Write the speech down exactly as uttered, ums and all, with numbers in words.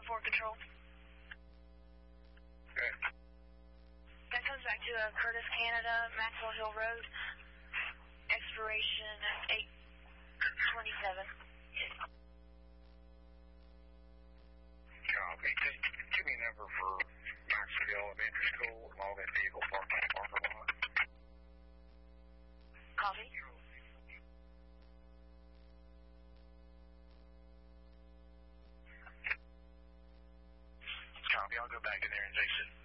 four control. Okay. That comes back to uh, Curtis, Canada, Maxwell Hill Road, expiration eight twenty-seven. Copy. Just give me a number for Maxwell Elementary School and all that vehicle parked on the parking lot. Copy. Copy. I'll go back in there and fix it.